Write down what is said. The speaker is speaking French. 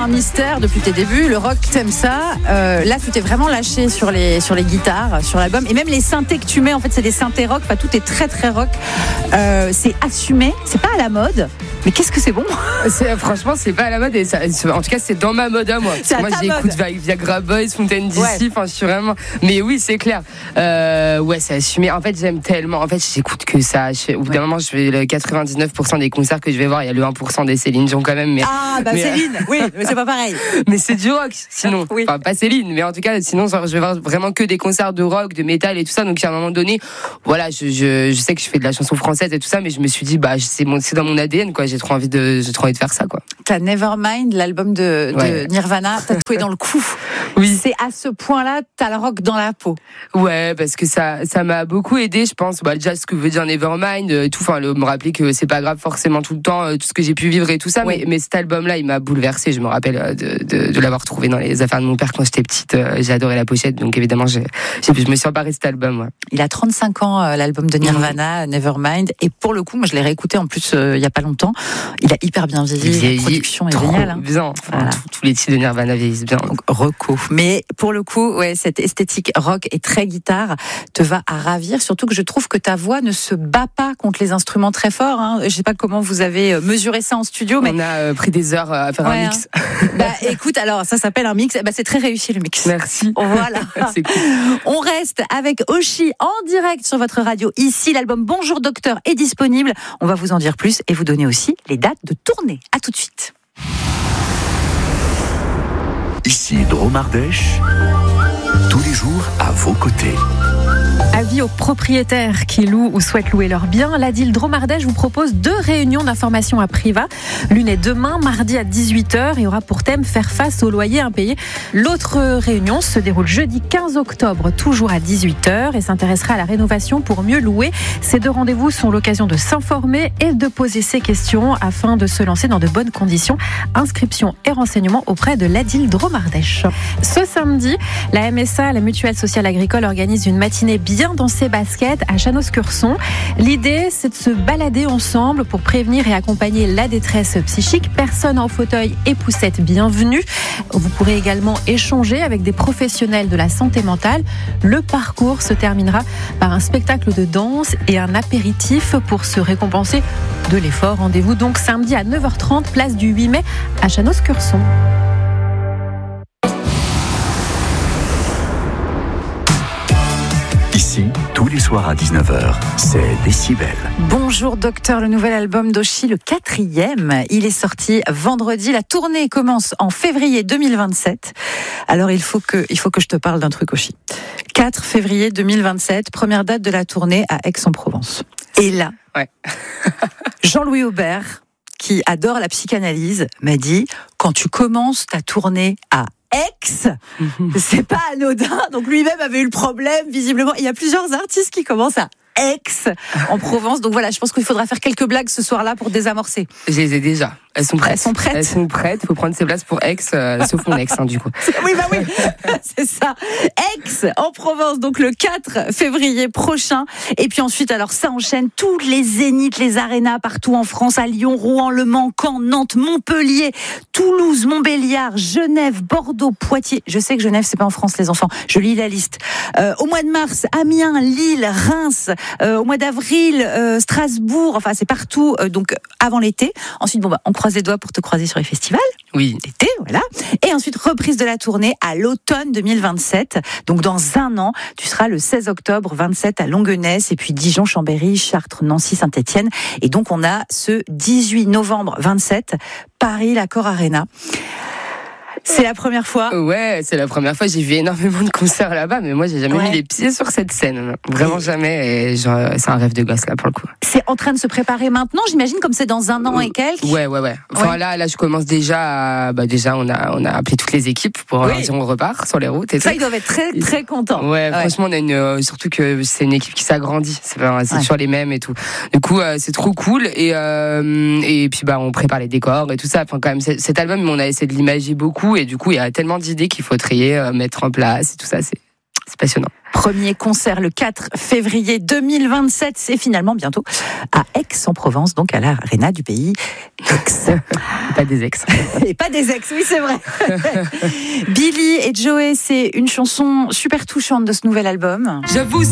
mystère depuis tes débuts. Le rock, t'aimes ça. Là, tu t'es vraiment lâché sur les guitares, sur l'album. Et même les synthés que tu mets, en fait, c'est des synthés rock. Enfin, tout est très, très rock. C'est assumé. C'est pas à la mode. Mais qu'est-ce que c'est bon. Franchement, c'est pas à la mode. Et ça, en tout cas, c'est dans ma mode à moi. Moi, j'écoute Viagra Boys, Fontaine DC. Enfin, je suis vraiment. Mais oui, c'est clair. Ouais, c'est assumé. En fait, j'aime tellement. En fait, j'écoute que ça. Au bout d'un moment, je fais le 99% des concerts que je vais voir. Il y a le 1% des Céline Dion quand même. Mais, Céline, oui, mais c'est pas pareil. Mais c'est du rock, sinon. Oui. Enfin, pas Céline, mais en tout cas, sinon, je vais voir vraiment que des concerts de rock, de métal et tout ça. Donc, à un moment donné, voilà, je sais que je fais de la chanson française et tout ça, mais je me suis dit, c'est dans mon ADN, quoi. J'ai trop envie de faire ça, quoi. T'as Nevermind, l'album de Nirvana, t'as toué dans le cou. Oui. C'est à ce point-là, t'as le rock dans la peau. Ouais, parce que ça m'a beaucoup aidé, je pense. Déjà, ce que veut dire Nevermind, et tout. Enfin, me rappeler que c'est pas grave forcément tout le temps, tout ce que j'ai pu vivre et tout ça. Oui. Mais cet album-là, il m'a bouleversé. Je me rappelle de l'avoir trouvé dans les affaires de mon père quand j'étais petite. J'ai adoré la pochette, donc évidemment, je me suis emparée de cet album. Ouais. Il a 35 ans, l'album de Nirvana, Nevermind. Et pour le coup, moi, je l'ai réécouté en plus il y a pas longtemps. Il a hyper bien vieilli. La production est géniale. Bien. Voilà. Tous les titres de Nirvana vieillissent bien. Donc, reco. Mais pour le coup, cette esthétique rock et très guitare te va à ravir. Surtout que je trouve que ta voix ne se bat pas contre les instruments très forts. Je sais pas comment vous avez mesuré ça en studio, mais on a pris des heures à faire un mix. Écoute, alors ça s'appelle un mix. C'est très réussi le mix. Merci. Voilà. C'est cool. On reste avec Oshi en direct sur votre radio. Ici, l'album Bonjour Docteur est disponible. On va vous en dire plus et vous donner aussi les dates de tournée. À tout de suite. Ici Dromardèche, tous les jours à vos côtés. Avis aux propriétaires qui louent ou souhaitent louer leurs biens, la DIL Dromardèche vous propose 2 réunions d'information à Priva. L'une est demain, mardi à 18h et aura pour thème faire face aux loyers impayés. L'autre réunion se déroule jeudi 15 octobre, toujours à 18h et s'intéressera à la rénovation pour mieux louer. Ces 2 rendez-vous sont l'occasion de s'informer et de poser ses questions afin de se lancer dans de bonnes conditions. Inscription et renseignements auprès de la DIL Dromardèche. Ce samedi, la MSA, la Mutuelle Sociale Agricole, organise une matinée bien dans ses baskets à Chanos-Curson. L'idée, c'est de se balader ensemble pour prévenir et accompagner la détresse psychique. Personnes en fauteuil et poussette bienvenue. Vous pourrez également échanger avec des professionnels de la santé mentale. Le parcours se terminera par un spectacle de danse et un apéritif pour se récompenser de l'effort. Rendez-vous donc samedi à 9h30, place du 8 mai à Chanos-Curson. Ici, tous les soirs à 19h, c'est Décibel. Bonjour Docteur, le nouvel album d'Oshi, le 4e. Il est sorti vendredi. La tournée commence en février 2027. Alors il faut que je te parle d'un truc, Oshi. 4 février 2027, première date de la tournée à Aix-en-Provence. Et là, Jean-Louis Aubert, qui adore la psychanalyse, m'a dit, quand tu commences ta tournée à Aix, c'est pas anodin. Donc lui-même avait eu le problème, visiblement. Il y a plusieurs artistes qui commencent à Aix, en Provence. Donc voilà, je pense qu'il faudra faire quelques blagues ce soir-là pour désamorcer. Je les ai déjà. Elles sont prêtes. Elles sont prêtes. Il faut prendre ses places pour Aix, sauf mon ex, du coup. Oui, c'est ça. Aix, en Provence, donc le 4 février prochain. Et puis ensuite, alors ça enchaîne tous les zéniths, les arénas partout en France, à Lyon, Rouen, Le Mans, Caen, Nantes, Montpellier, Toulouse, Montbéliard, Genève, Bordeaux, Poitiers. Je sais que Genève, c'est pas en France, les enfants. Je lis la liste. Au mois de mars, Amiens, Lille, Reims. Au mois d'avril, Strasbourg. Enfin, c'est partout. Donc avant l'été. Ensuite, on croise les doigts pour te croiser sur les festivals. Oui. D'été, voilà. Et ensuite, reprise de la tournée à l'automne 2027. Donc, dans un an, tu seras le 16 octobre 27 à Longuenesse, et puis Dijon, Chambéry, Chartres, Nancy, Saint-Étienne. Et donc, on a ce 18 novembre 27, Paris, l'Accor Arena. C'est la première fois. Ouais, c'est la première fois. J'ai vu énormément de concerts là-bas, mais moi, j'ai jamais mis les pieds sur cette scène. Vraiment jamais. Et genre, c'est un rêve de gosse, là, pour le coup. C'est en train de se préparer maintenant, j'imagine, comme c'est dans un an et quelques. Ouais. Enfin, là, je commence déjà déjà, on a appelé toutes les équipes pour dire on repart sur les routes. Et ça, ils doivent être très, très contents. Ouais, franchement, on a surtout que c'est une équipe qui s'agrandit. C'est toujours les mêmes et tout. Du coup, c'est trop cool. Et puis, on prépare les décors et tout ça. Enfin, quand même, cet album, on a essayé de l'imager beaucoup. Et du coup, il y a tellement d'idées qu'il faut trier, mettre en place et tout ça. C'est passionnant. Premier concert le 4 février 2027, c'est finalement bientôt à Aix-en-Provence, donc à l'Arena du pays Aix. Pas des ex. Et pas des ex, oui c'est vrai. Billy et Joey, c'est une chanson super touchante de ce nouvel album. J'avoue.